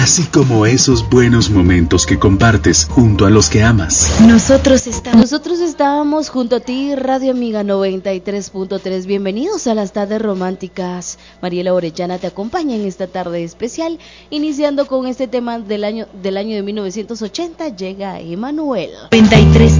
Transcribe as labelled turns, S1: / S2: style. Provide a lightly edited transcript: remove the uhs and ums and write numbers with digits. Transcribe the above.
S1: así como esos buenos momentos que compartes junto a los que amas.
S2: Nosotros estábamos junto a ti, Radio Amiga 93.3. Bienvenidos a las tardes románticas. Mariela Orellana te acompaña en esta tarde especial, iniciando con este tema del año de 1980. Llega Emanuel. 93.